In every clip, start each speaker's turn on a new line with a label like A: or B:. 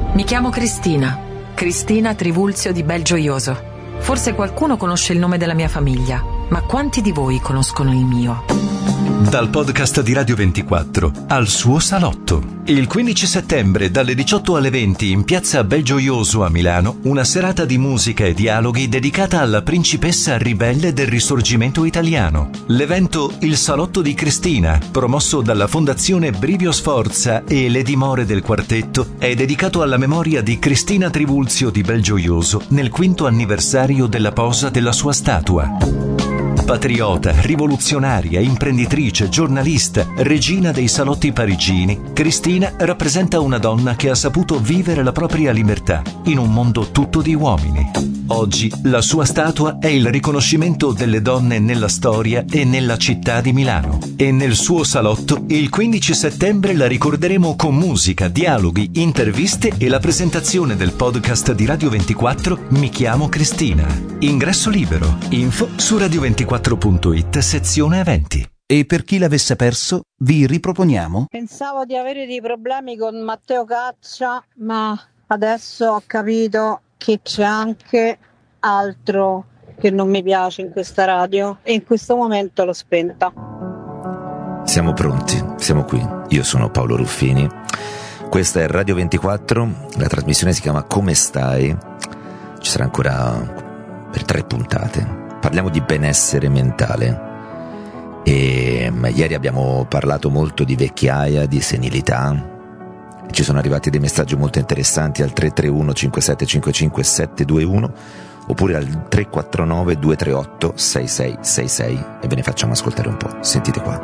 A: Mi chiamo Cristina Trivulzio di Belgioioso. Forse qualcuno conosce il nome della mia famiglia, ma quanti di voi conoscono il mio?
B: Dal podcast di Radio 24 al suo salotto. Il 15 settembre dalle 18 alle 20 in piazza Belgioioso a Milano, una serata di musica e dialoghi dedicata alla principessa ribelle del risorgimento italiano. L'evento Il Salotto di Cristina, promosso dalla Fondazione Brivio Sforza e le dimore del quartetto, è dedicato alla memoria di Cristina Trivulzio di Belgioioso nel 5° anniversario della posa della sua statua. Patriota, rivoluzionaria, imprenditrice, giornalista, regina dei salotti parigini, Cristina rappresenta una donna che ha saputo vivere la propria libertà in un mondo tutto di uomini. Oggi la sua statua è il riconoscimento delle donne nella storia e nella città di Milano. E nel suo salotto il 15 settembre la ricorderemo con musica, dialoghi, interviste e la presentazione del podcast di Radio 24 Mi chiamo Cristina. Ingresso libero. Info su radio24.it sezione eventi.
C: E per chi l'avesse perso, vi riproponiamo.
D: Pensavo di avere dei problemi con Matteo Caccia, ma adesso ho capito che c'è anche altro che non mi piace in questa radio e in questo momento l'ho spenta.
E: Siamo pronti, siamo qui. Io sono Paolo Ruffini. Questa è Radio 24, la trasmissione si chiama Come stai? Ci sarà ancora per 3 puntate. Parliamo di benessere mentale. E ieri abbiamo parlato molto di vecchiaia, di senilità. Ci sono arrivati dei messaggi molto interessanti al 331 5755 721 oppure al 349 238 6666 e ve ne facciamo ascoltare un po'. Sentite qua.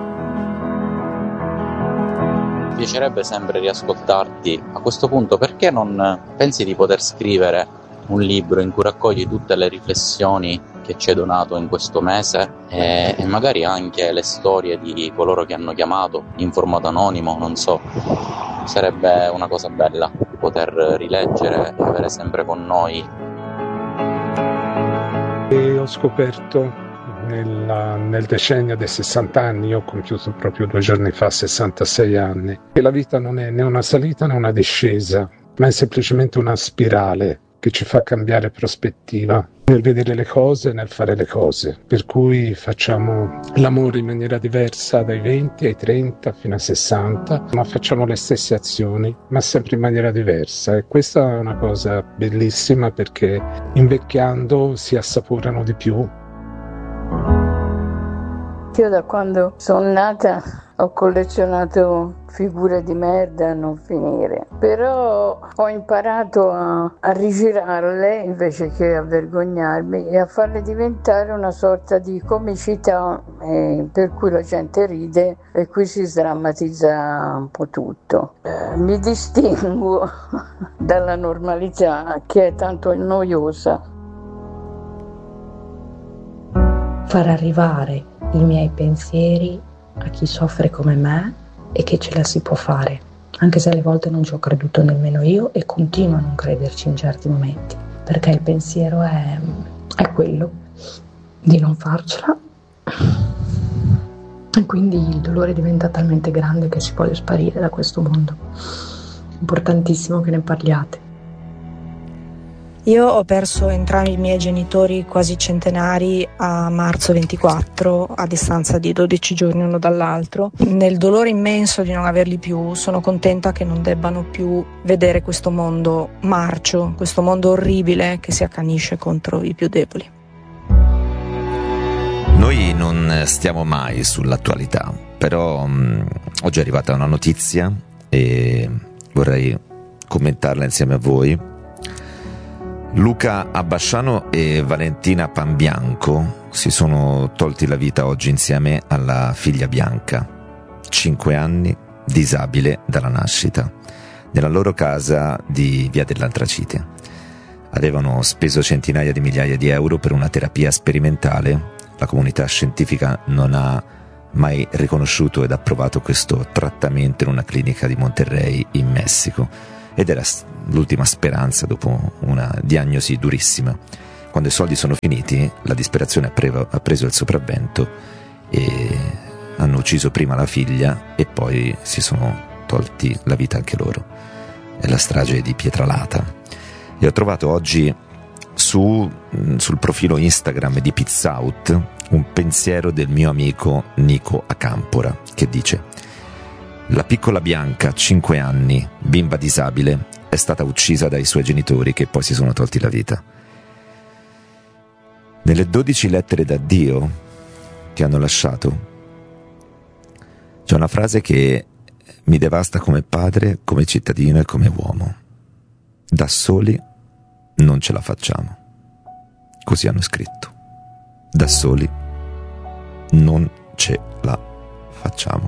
F: Mi piacerebbe sempre riascoltarti. A questo punto, perché non pensi di poter scrivere un libro in cui raccogli tutte le riflessioni che ci hai donato in questo mese e magari anche le storie di coloro che hanno chiamato in formato anonimo, non so, sarebbe una cosa bella poter rileggere e avere sempre con noi.
G: E ho scoperto nel decennio dei 60 anni, io ho compiuto proprio 2 giorni fa 66 anni, che la vita non è né una salita né una discesa, ma è semplicemente una spirale che ci fa cambiare prospettiva nel vedere le cose e nel fare le cose, per cui facciamo l'amore in maniera diversa dai 20 ai 30 fino ai 60, ma facciamo le stesse azioni, ma sempre in maniera diversa, e questa è una cosa bellissima perché invecchiando si assaporano di più.
H: Io da quando sono nata ho collezionato figure di merda a non finire, però ho imparato a rigirarle invece che a vergognarmi e a farle diventare una sorta di comicità per cui la gente ride e qui si sdrammatizza un po' tutto. Mi distinguo dalla normalità che è tanto noiosa.
I: Far arrivare i miei pensieri a chi soffre come me e che ce la si può fare, anche se alle volte non ci ho creduto nemmeno io e continuo a non crederci in certi momenti, perché il pensiero è quello di non farcela e quindi il dolore diventa talmente grande che si vuole sparire da questo mondo. Importantissimo che ne parliate.
J: Io ho perso entrambi i miei genitori quasi centenari a marzo 24, a distanza di 12 giorni uno dall'altro. Nel dolore immenso di non averli più, sono contenta che non debbano più vedere questo mondo marcio, questo mondo orribile che si accanisce contro i più deboli.
E: Noi non stiamo mai sull'attualità, però oggi è arrivata una notizia e vorrei commentarla insieme a voi. Luca Abbasciano e Valentina Panbianco si sono tolti la vita oggi insieme alla figlia Bianca, 5 anni, disabile dalla nascita, nella loro casa di Via dell'Antracite. Avevano speso centinaia di migliaia di euro per una terapia sperimentale. La comunità scientifica non ha mai riconosciuto ed approvato questo trattamento in una clinica di Monterrey in Messico. Ed era l'ultima speranza dopo una diagnosi durissima. Quando i soldi sono finiti, la disperazione ha preso il sopravvento e hanno ucciso prima la figlia e poi si sono tolti la vita anche loro. è la strage di Pietralata, e ho trovato oggi sul profilo Instagram di Pizzout un pensiero del mio amico Nico Acampora, che dice: la piccola Bianca, 5 anni, bimba disabile, è stata uccisa dai suoi genitori che poi si sono tolti la vita. Nelle 12 lettere d'addio che hanno lasciato c'è una frase che mi devasta come padre, come cittadino e come uomo. Da soli non ce la facciamo. Così hanno scritto. Da soli non ce la facciamo.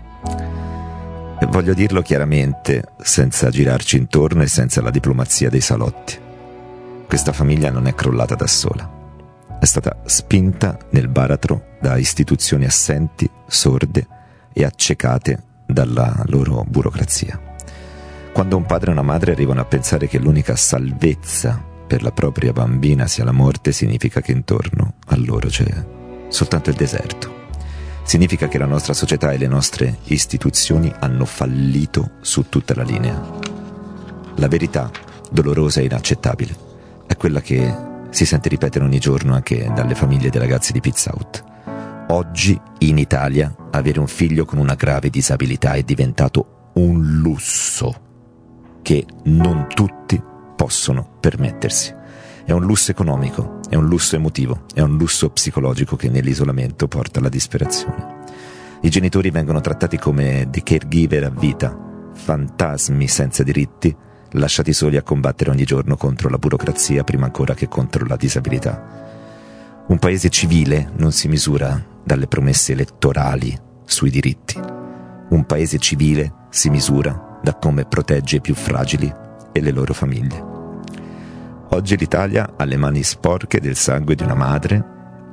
E: E voglio dirlo chiaramente, senza girarci intorno e senza la diplomazia dei salotti. Questa famiglia non è crollata da sola. È stata spinta nel baratro da istituzioni assenti, sorde e accecate dalla loro burocrazia. Quando un padre e una madre arrivano a pensare che l'unica salvezza per la propria bambina sia la morte, significa che intorno a loro c'è soltanto il deserto. Significa che la nostra società e le nostre istituzioni hanno fallito su tutta la linea. La verità, dolorosa e inaccettabile, è quella che si sente ripetere ogni giorno anche dalle famiglie dei ragazzi di Pizzout. Oggi in Italia avere un figlio con una grave disabilità è diventato un lusso che non tutti possono permettersi. È un lusso economico, è un lusso emotivo, è un lusso psicologico che nell'isolamento porta alla disperazione. I genitori vengono trattati come dei caregiver a vita, fantasmi senza diritti, lasciati soli a combattere ogni giorno contro la burocrazia prima ancora che contro la disabilità. Un paese civile non si misura dalle promesse elettorali sui diritti. Un paese civile si misura da come protegge i più fragili e le loro famiglie. Oggi l'Italia ha le mani sporche del sangue di una madre,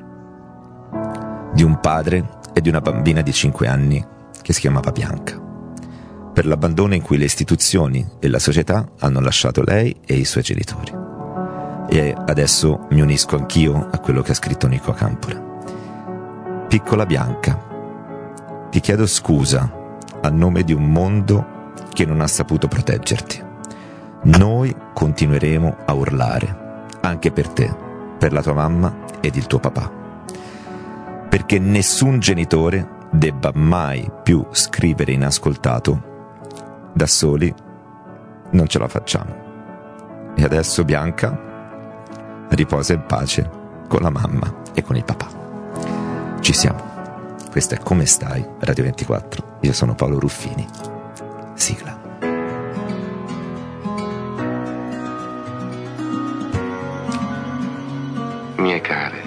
E: di un padre e di una bambina di 5 anni che si chiamava Bianca, per l'abbandono in cui le istituzioni e la società hanno lasciato lei e i suoi genitori. E adesso mi unisco anch'io a quello che ha scritto Nico Acampora. Piccola Bianca, ti chiedo scusa a nome di un mondo che non ha saputo proteggerti. Noi continueremo a urlare, anche per te, per la tua mamma ed il tuo papà, perché nessun genitore debba mai più scrivere inascoltato: da soli non ce la facciamo. E adesso Bianca riposa in pace con la mamma e con il papà. Ci siamo. Questo è Come Stai, Radio 24. Io sono Paolo Ruffini. Sigla.
K: Mie care,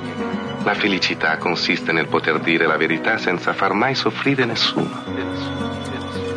K: la felicità consiste nel poter dire la verità senza far mai soffrire nessuno.